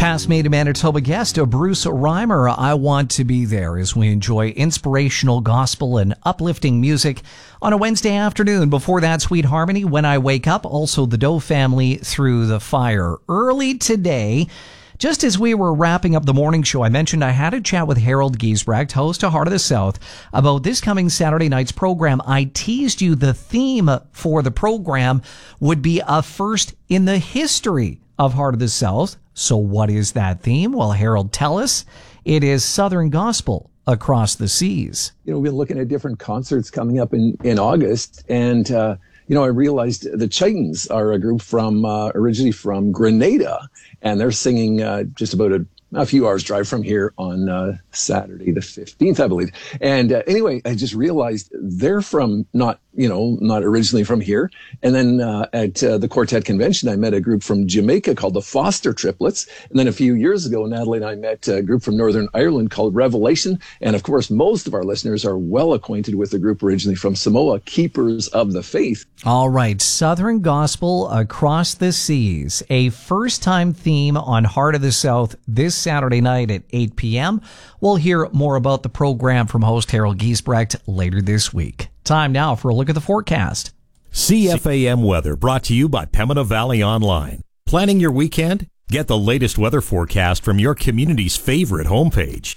Castmate Manitoba guest Bruce Reimer. I want to be there as we enjoy inspirational gospel and uplifting music on a Wednesday afternoon. Before that, Sweet Harmony, When I Wake Up. Also, the Doe Family, Through the Fire. Early today, just as we were wrapping up the morning show, I mentioned I had a chat with Harold Giesbrecht, host of Heart of the South, about this coming Saturday night's program. I teased you the theme for the program would be a first in the history of Heart of the South. So what is that theme? Well, Harold, tell us. It is Southern Gospel Across the Seas. We've been looking at different concerts coming up in August, and I realized the Chitons are a group from originally from Grenada, and they're singing just about a few hours drive from here on Saturday the 15th, I believe. And anyway, I just realized they're from not originally from here. And then at the Quartet Convention, I met a group from Jamaica called the Foster Triplets. And then a few years ago, Natalie and I met a group from Northern Ireland called Revelation. And of course, most of our listeners are well acquainted with the group originally from Samoa, Keepers of the Faith. All right, Southern Gospel Across the Seas, a first-time theme on Heart of the South this Saturday night at 8 p.m. We'll hear more about the program from host Harold Giesbrecht later this week. Time now for a look at the forecast. CFAM weather brought to you by Pembina Valley Online. Planning your weekend? Get the latest weather forecast from your community's favorite homepage,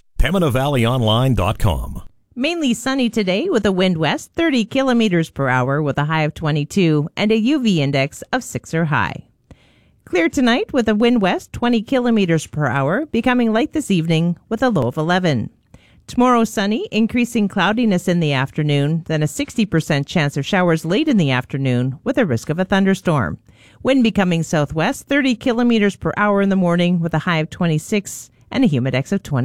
PembinaValleyOnline.com. Mainly sunny today with a wind west 30 kilometers per hour with a high of 22 and a UV index of 6 or high. Clear tonight with a wind west 20 kilometers per hour, becoming light this evening with a low of 11. Tomorrow sunny, increasing cloudiness in the afternoon, then a 60% chance of showers late in the afternoon with a risk of a thunderstorm. Wind becoming southwest 30 kilometers per hour in the morning with a high of 26 and a humidex of 20.